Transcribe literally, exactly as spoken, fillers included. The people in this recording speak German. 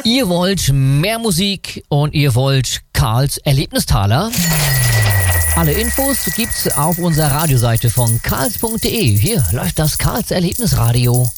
Ihr wollt mehr Musik und ihr wollt Karls Erlebnistaler? Alle Infos gibt's auf unserer Radioseite von karls punkt de. Hier läuft das Karls Erlebnisradio.